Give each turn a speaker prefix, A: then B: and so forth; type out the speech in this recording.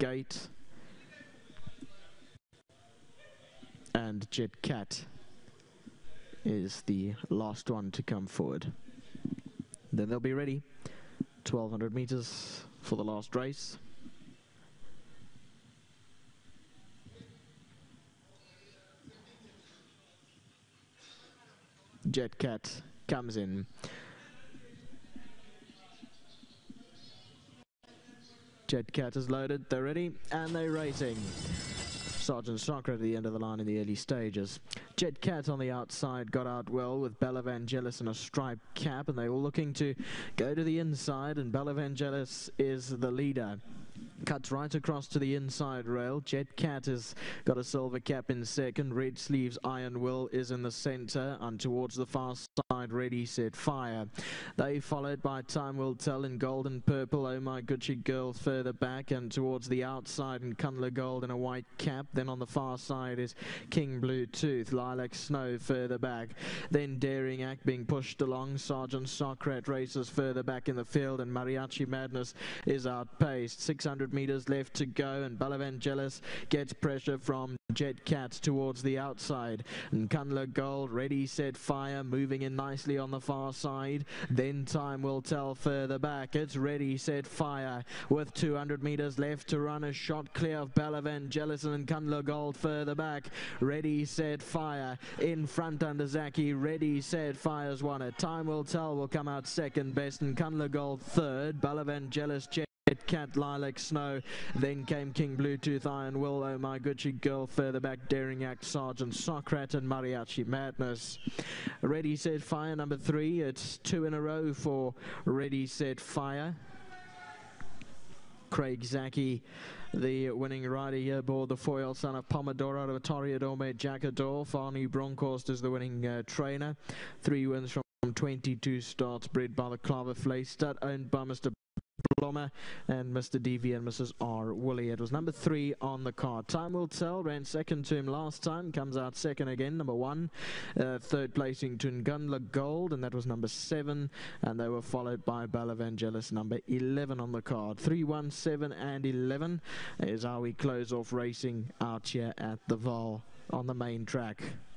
A: gate. And Jet Cat is the last one to come forward. Then they'll be ready. 1200 meters for the last race. Jet Cat comes in. Jet Cat is loaded, they're ready, and they're racing. Sergeant Soccer at the end of the line in the early stages. Jet Cat on the outside got out well with Bella Vangelis in a striped cap, and they were looking to go to the inside, and Bella Vangelis is the leader. Cuts right across to the inside rail. Jet Cat has got a silver cap in second. Red Sleeves Iron Will is in the center and towards the far side. Ready, Set, Fire. They followed by Time Will Tell in gold and purple. Oh My Gucci Girl further back, and towards the outside in Kunla Gold in a white cap. Then on the far side is King Blue Tooth. Lilac Snow further back. Then Daring Act being pushed along. Sergeant Socrat races further back in the field, and Mariachi Madness is outpaced. 600 meters left to go, and Bella Vangelis gets pressure from Jet Cat towards the outside, and Kunla Gold, Ready, Set, Fire moving in nicely on the far side. Then Time Will Tell further back. It's Ready, Set, Fire with 200 meters left to run. A shot clear of Bella Vangelis, and Kunla Gold further back. Ready, Set, Fire in front under Zaki. Ready, Set, Fire's won it. Time Will Tell will come out second best, and Kunla Gold third. Bella Vangelis, Jet Cat, Lilac Snow, then came King Bluetooth, Iron Will, Oh My Gucci Girl further back, Daring Act, Sergeant Socrat, and Mariachi Madness. Ready, Set, Fire number 3. It's 2 in a row for Ready, Set, Fire. Craig Zaki, the winning rider here aboard the foil, son of Pomodoro out of Toreador, Jacador. Farney Bronkhorst is the winning trainer. 3 wins from 22 starts, bred by the Claver Flay stud, owned by Mr. Blommer and Mr. DV and Mrs. R. Woolley. It was number 3 on the card. Time Will Tell ran second to him last time, comes out second again, number 1. Third placing to Ngunla Gold, and that was number 7, and they were followed by Bella Vangelis, number 11 on the card. 3, 1, 7 and 11 is how we close off racing out here at the Vaal on the main track.